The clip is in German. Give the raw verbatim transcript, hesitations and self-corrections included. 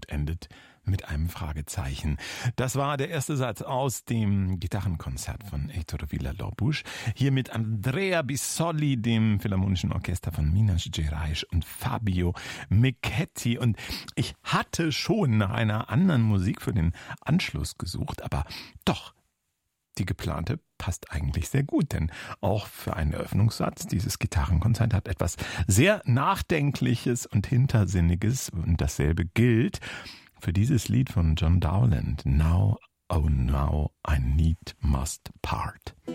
endet mit einem Fragezeichen. Das war der erste Satz aus dem Gitarrenkonzert von Heitor Villa-Lobos. Hier mit Andrea Bissoli, dem Philharmonischen Orchester von Minas Gerais und Fabio Michetti. Und ich hatte schon nach einer anderen Musik für den Anschluss gesucht, aber doch, die geplante passt eigentlich sehr gut, denn auch für einen Eröffnungssatz dieses Gitarrenkonzert hat etwas sehr Nachdenkliches und Hintersinniges, und dasselbe gilt für dieses Lied von John Dowland, Now, Oh Now, I Need Must Part.